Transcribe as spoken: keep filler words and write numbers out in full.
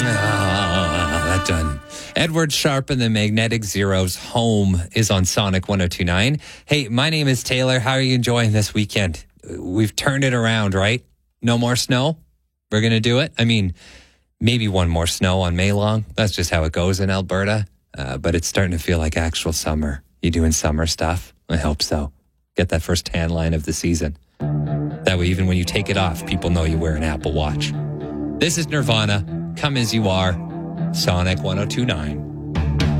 Ah, that done. Edward Sharp and the Magnetic Zeros. Home is on Sonic one oh two point nine. Hey, my name is Taylor. How are you enjoying this weekend? We've turned it around, right? No more snow? We're going to do it? I mean, maybe one more snow on May long. That's just how it goes in Alberta. Uh, but it's starting to feel like actual summer. You doing summer stuff? I hope so. Get that first tan line of the season. That way, even when you take it off, people know you wear an Apple Watch. This is Nirvana. Come as you are. Sonic one oh two point nine.